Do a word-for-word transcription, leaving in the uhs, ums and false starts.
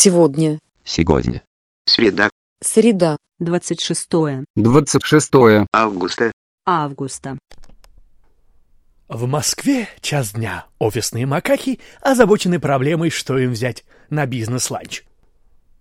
Сегодня. Сегодня. Среда. Среда. двадцать шестое двадцать шестое Августа. августа. В Москве час дня. Офисные макаки озабочены проблемой, что им взять на бизнес-ланч.